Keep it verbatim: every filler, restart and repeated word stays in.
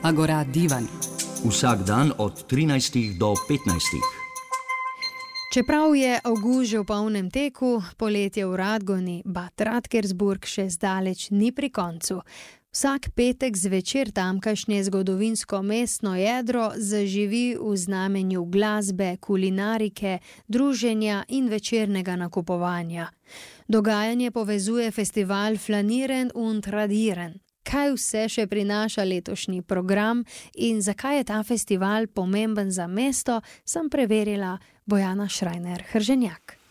Agora divan. Vsak dan od trinajstih do petnajstih. Čeprav je avgust že v polnem teku, poletje v Radgoni, Bad Radkersburg še zdaleč ni pri koncu. Vsak petek zvečer tamkajšnje zgodovinsko mestno jedro zaživi v znamenju glasbe, kulinarike, druženja in večernega nakupovanja. Dogajanje povezuje festival Flanieren und Radieren. Kaj vse še prinaša letošnji program in zakaj je ta festival pomemben za mesto, sem preverila Bojana Šrajner-Hrženjak.